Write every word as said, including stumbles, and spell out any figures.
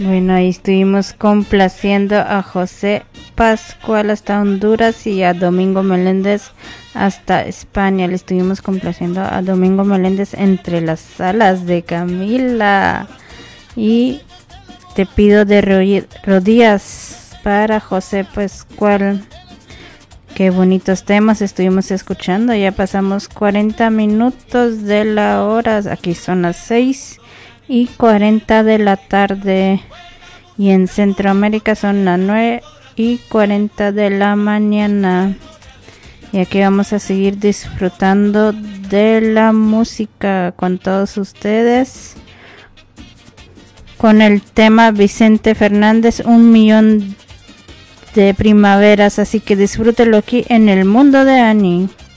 Bueno, ahí estuvimos complaciendo a José Pascual hasta Honduras y a Domingo Meléndez hasta España. Le estuvimos complaciendo a Domingo Meléndez entre las alas de Camila. Y te pido de rodillas para José Pascual. Qué bonitos temas estuvimos escuchando. Ya pasamos cuarenta minutos de la hora. Aquí son las seis y cuarenta de la tarde. Y en Centroamérica son las nueve y cuarenta de la mañana. Y aquí vamos a seguir disfrutando de la música con todos ustedes. Con el tema Vicente Fernández, Un Millón de Primaveras. Así que disfrútelo aquí en el mundo de Annie.